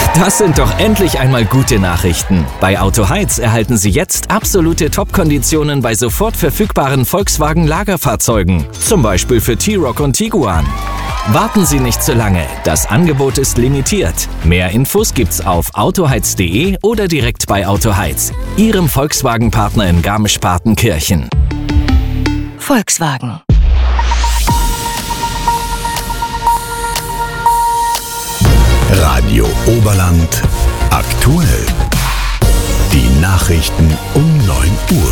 Das sind doch endlich einmal gute Nachrichten. Bei Autoheiz erhalten Sie jetzt absolute Top-Konditionen bei sofort verfügbaren Volkswagen-Lagerfahrzeugen. Zum Beispiel für T-Roc und Tiguan. Warten Sie nicht zu lange. Das Angebot ist limitiert. Mehr Infos gibt's auf autoheiz.de oder direkt bei Autoheiz, Ihrem Volkswagen-Partner in Garmisch-Partenkirchen. Volkswagen. Radio Oberland aktuell. Die Nachrichten um 9 Uhr.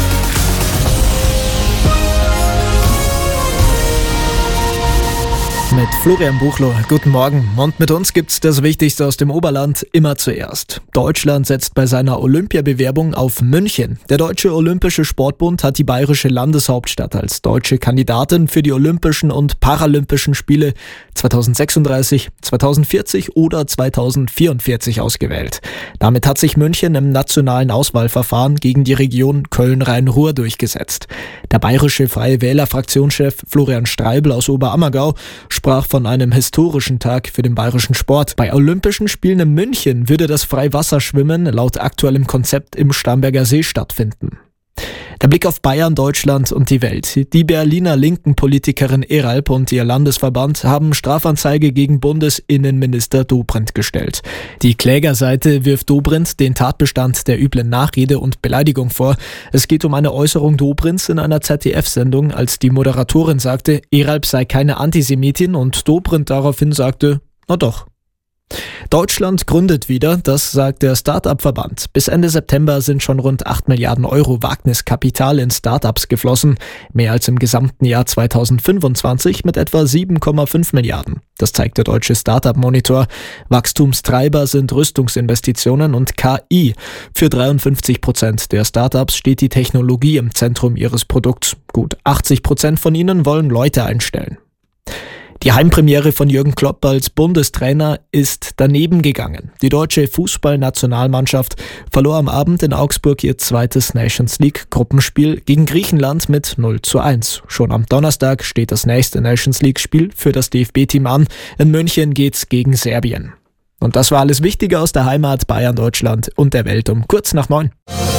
Mit Florian Buchloh. Guten Morgen. Und mit uns gibt's das Wichtigste aus dem Oberland immer zuerst. Deutschland setzt bei seiner Olympiabewerbung auf München. Der Deutsche Olympische Sportbund hat die bayerische Landeshauptstadt als deutsche Kandidatin für die Olympischen und Paralympischen Spiele 2036, 2040 oder 2044 ausgewählt. Damit hat sich München im nationalen Auswahlverfahren gegen die Region Köln-Rhein-Ruhr durchgesetzt. Der bayerische Freie Wähler-Fraktionschef Florian Streibl aus Oberammergau sprach von einem historischen Tag für den bayerischen Sport. Bei Olympischen Spielen in München würde das Freiwasserschwimmen laut aktuellem Konzept im Starnberger See stattfinden. Der Blick auf Bayern, Deutschland und die Welt. Die Berliner linken Politikerin Eralp und ihr Landesverband haben Strafanzeige gegen Bundesinnenminister Dobrindt gestellt. Die Klägerseite wirft Dobrindt den Tatbestand der üblen Nachrede und Beleidigung vor. Es geht um eine Äußerung Dobrindts in einer ZDF-Sendung, als die Moderatorin sagte, Eralp sei keine Antisemitin und Dobrindt daraufhin sagte, na doch. Deutschland gründet wieder, das sagt der Start-up-Verband. Bis Ende September sind schon rund 8 Milliarden Euro Wagniskapital in Start-ups geflossen, mehr als im gesamten Jahr 2025 mit etwa 7,5 Milliarden. Das zeigt der deutsche Start-up-Monitor. Wachstumstreiber sind Rüstungsinvestitionen und KI. Für 53% der Start-ups steht die Technologie im Zentrum ihres Produkts. Gut 80% von ihnen wollen Leute einstellen. Die Heimpremiere von Jürgen Klopp als Bundestrainer ist daneben gegangen. Die deutsche Fußballnationalmannschaft verlor am Abend in Augsburg ihr zweites Nations-League-Gruppenspiel gegen Griechenland mit 0:1. Schon am Donnerstag steht das nächste Nations-League-Spiel für das DFB-Team an. In München geht's gegen Serbien. Und das war alles Wichtige aus der Heimat, Bayern, Deutschland und der Welt um kurz nach 9.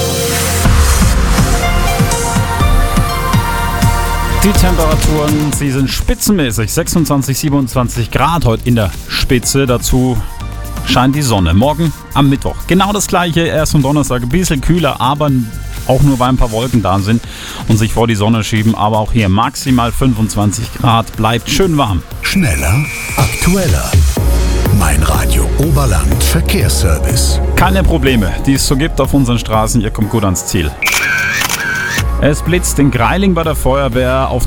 Die Temperaturen, sie sind spitzenmäßig, 26, 27 Grad heute in der Spitze. Dazu scheint die Sonne. Morgen am Mittwoch genau das gleiche, erst am Donnerstag ein bisschen kühler, aber auch nur, weil ein paar Wolken da sind und sich vor die Sonne schieben. Aber auch hier maximal 25 Grad, bleibt schön warm. Schneller, aktueller. Mein Radio Oberland Verkehrsservice. Keine Probleme, die es so gibt auf unseren Straßen. Ihr kommt gut ans Ziel. Es blitzt in Greiling bei der Feuerwehr auf